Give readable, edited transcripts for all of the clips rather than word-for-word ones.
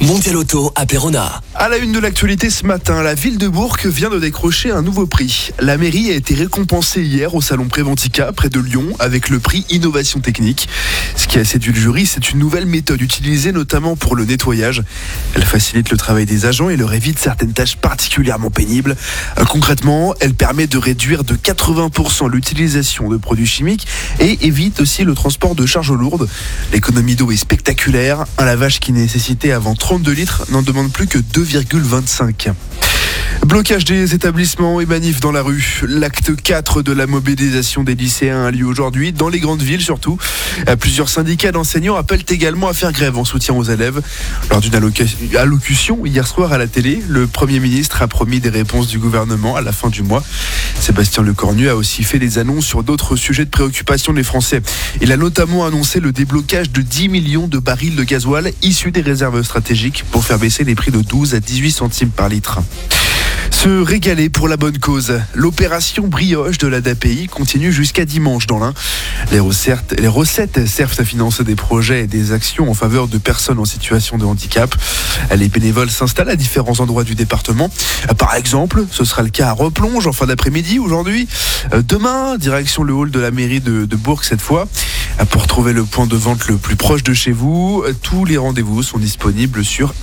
Mondial Auto à Péronne. À la une de l'actualité ce matin, la ville de Bourg vient de décrocher un nouveau prix. La mairie a été récompensée hier au salon Préventica près de Lyon avec le prix Innovation Technique. Ce qui a séduit le jury, c'est une nouvelle méthode utilisée notamment pour le nettoyage. Elle facilite le travail des agents et leur évite certaines tâches particulièrement pénibles. Concrètement, elle permet de réduire de 80% l'utilisation de produits chimiques et évite aussi le transport de charges lourdes. L'économie d'eau est spectaculaire. Un lavage qui nécessitait avant 32 litres n'en demande plus que 2,25. Blocage des établissements et manifs dans la rue. L'acte 4 de la mobilisation des lycéens a lieu aujourd'hui, dans les grandes villes surtout. Plusieurs syndicats d'enseignants appellent également à faire grève en soutien aux élèves. Lors d'une allocution hier soir à la télé, le Premier ministre a promis des réponses du gouvernement à la fin du mois. Sébastien Lecornu a aussi fait des annonces sur d'autres sujets de préoccupation des Français. Il a notamment annoncé le déblocage de 10 millions de barils de gasoil issus des réserves stratégiques pour faire baisser les prix de 12 à 18 centimes par litre. Se régaler pour la bonne cause. L'opération brioche de la DAPI continue jusqu'à dimanche dans l'Ain. Les recettes servent à financer des projets et des actions en faveur de personnes en situation de handicap. Les bénévoles s'installent à différents endroits du département. Par exemple, ce sera le cas à Replonge en fin d'après-midi aujourd'hui. Demain, direction le hall de la mairie de Bourg cette fois. Pour trouver le point de vente le plus proche de chez vous, tous les rendez-vous sont disponibles sur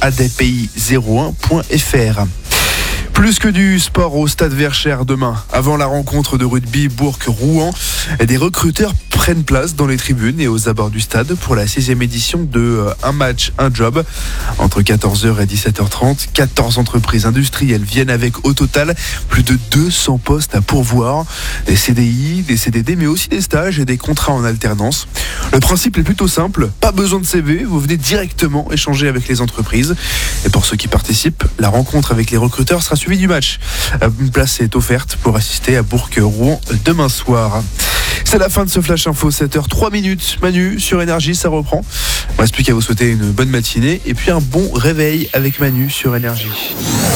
adapi01.fr. Plus que du sport au Stade Verchères demain. Avant la rencontre de rugby Bourg-Rouen, des recruteurs prennent place dans les tribunes et aux abords du stade pour la 6e édition de Un match, un job. Entre 14h et 17h30, 14 entreprises industrielles viennent avec au total plus de 200 postes à pourvoir. Des CDI, des CDD, mais aussi des stages et des contrats en alternance. Le principe est plutôt simple, pas besoin de CV, vous venez directement échanger avec les entreprises. Et pour ceux qui participent, la rencontre avec les recruteurs sera suivie du match. Une place est offerte pour assister à Bourg-Rouen demain soir. C'est la fin de ce Flash Info, 7h03. Manu, sur Énergie, ça reprend. Il ne reste plus qu'à vous souhaiter une bonne matinée et puis un bon réveil avec Manu sur Énergie.